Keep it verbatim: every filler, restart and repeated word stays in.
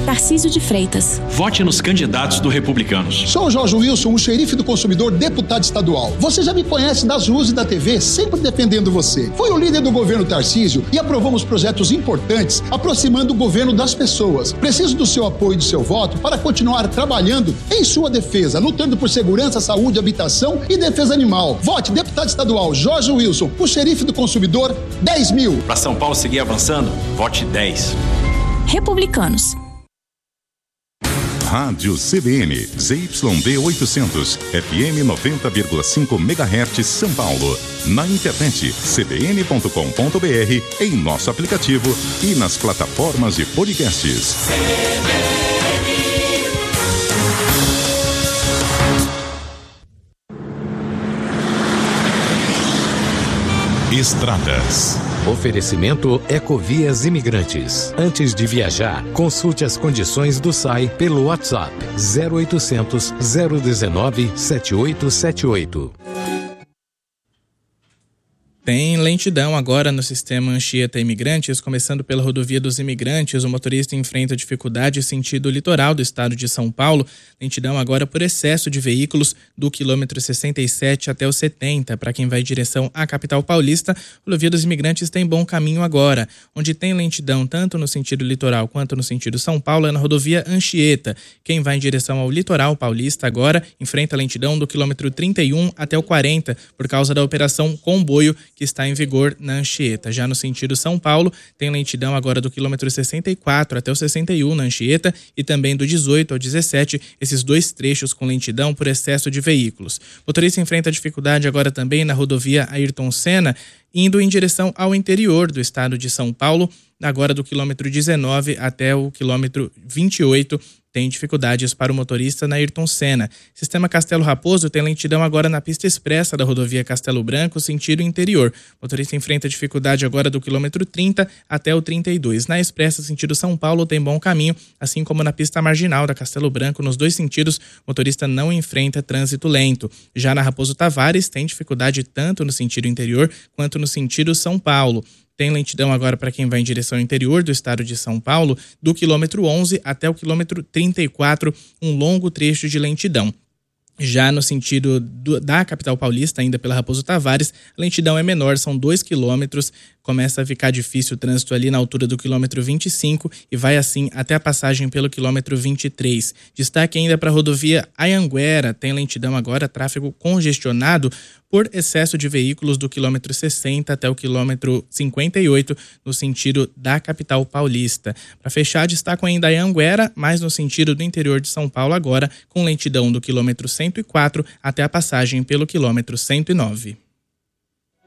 Tarcísio de Freitas. Vote nos candidatos do Republicanos. Sou o Jorge Wilson, o xerife do consumidor, deputado estadual. Você já me conhece das ruas e da T V, sempre defendendo você. Fui o líder do governo Tarcísio e aprovamos projetos importantes, aproximando o governo das pessoas. Preciso do seu apoio e do seu voto para continuar trabalhando em sua defesa, lutando por segurança, saúde, habitação e defesa animal. Vote deputado estadual Jorge Wilson, o xerife do consumidor, dez mil. Para São Paulo seguir avançando, vote dez. Republicanos. Rádio C B N, Z Y D oitocentos, F M noventa vírgula cinco megahertz São Paulo. Na internet, c b n ponto com ponto b r, em nosso aplicativo e nas plataformas de podcasts. Estradas. Oferecimento Ecovias Imigrantes. Antes de viajar, consulte as condições do S A I pelo WhatsApp zero oitocentos, zero um nove, sete oito sete oito. Tem lentidão agora no sistema Anchieta Imigrantes, começando pela rodovia dos Imigrantes. O motorista enfrenta dificuldade sentido litoral do estado de São Paulo. Lentidão agora por excesso de veículos do quilômetro sessenta e sete até o setenta. Para quem vai em direção à capital paulista, a rodovia dos Imigrantes tem bom caminho agora. Onde tem lentidão tanto no sentido litoral quanto no sentido São Paulo é na rodovia Anchieta. Quem vai em direção ao litoral paulista agora enfrenta lentidão do quilômetro trinta e um até o quarenta por causa da operação Comboio, que está em vigor na Anchieta. Já no sentido São Paulo, tem lentidão agora do quilômetro sessenta e quatro até o sessenta e um na Anchieta e também do dezoito ao dezessete, esses dois trechos com lentidão por excesso de veículos. O motorista enfrenta dificuldade agora também na rodovia Ayrton Senna, indo em direção ao interior do estado de São Paulo, agora do quilômetro dezenove até o quilômetro vinte e oito, tem dificuldades para o motorista na Ayrton Senna. Sistema Castelo Raposo tem lentidão agora na pista expressa da rodovia Castelo Branco, sentido interior. O motorista enfrenta dificuldade agora do quilômetro trinta até o trinta e dois. Na expressa, sentido São Paulo, tem bom caminho, assim como na pista marginal da Castelo Branco. Nos dois sentidos, o motorista não enfrenta trânsito lento. Já na Raposo Tavares, tem dificuldade tanto no sentido interior quanto no sentido São Paulo. Tem lentidão agora para quem vai em direção ao interior do estado de São Paulo, do quilômetro onze até o quilômetro trinta e quatro, um longo trecho de lentidão. Já no sentido do, da capital paulista, ainda pela Raposo Tavares, a lentidão é menor, são dois quilômetros, começa a ficar difícil o trânsito ali na altura do quilômetro vinte e cinco e vai assim até a passagem pelo quilômetro vinte e três. Destaque ainda para a rodovia Anhanguera, tem lentidão agora, tráfego congestionado por excesso de veículos do quilômetro sessenta até o quilômetro cinquenta e oito, no sentido da capital paulista. Para fechar, destaco ainda a Anhanguera, mais no sentido do interior de São Paulo agora, com lentidão do quilômetro cento e quatro até a passagem pelo quilômetro cento e nove.